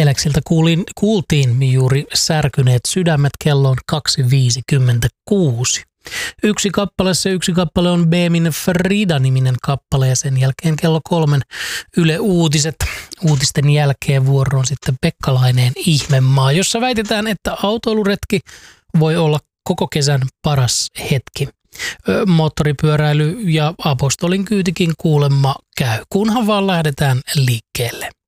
Aleksilta kuultiin juuri Särkyneet sydämet, kello on 2.56. Yksi kappale on Beemin Frida-niminen kappale ja sen jälkeen kello 3 Yle Uutiset. Uutisten jälkeen vuoroon sitten Pekka Laineen Ihmemaa, jossa väitetään, että autoiluretki voi olla koko kesän paras hetki. Moottoripyöräily ja apostolin kyytikin kuulemma käy, kunhan vaan lähdetään liikkeelle.